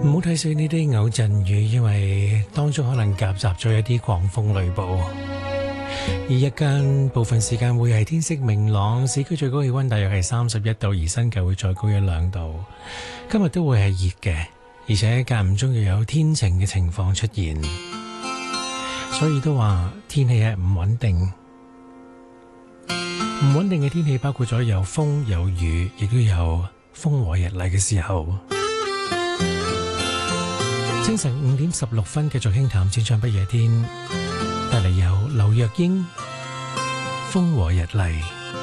唔好睇少呢啲偶陣雨，因為當中可能夾雜咗一啲狂風雷暴。而日間部分時間會係天色明朗，市區最高氣溫大約係31度，而新界會再高1-2度。今日都會係熱嘅，而且間唔中又有天晴嘅情況出現，所以都話天氣係唔穩定。唔穩定嘅天氣包括咗有風有雨，亦都有風和日麗嘅時候。清晨5點16分，繼續輕談千唱不夜天，帶嚟有劉若英風和日麗。